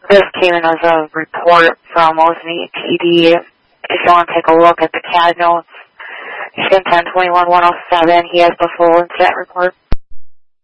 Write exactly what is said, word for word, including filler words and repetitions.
This came in as a report from Ozone P D. If you want to take a look at the C A D notes, Michigan ten twenty-one one oh seven, he has the full incident report.